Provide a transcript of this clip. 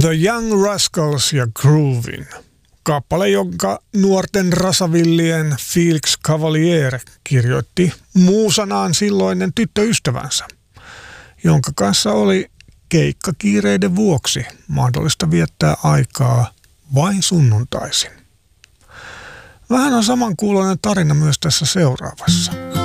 The Young Rascals ja Groovin. Kappale, jonka nuorten rasavillien Felix Cavaliere kirjoitti muusanaan silloinen tyttöystävänsä, jonka kanssa oli keikkakiireiden vuoksi mahdollista viettää aikaa vain sunnuntaisin. Vähän on samankuuloinen tarina myös tässä seuraavassa.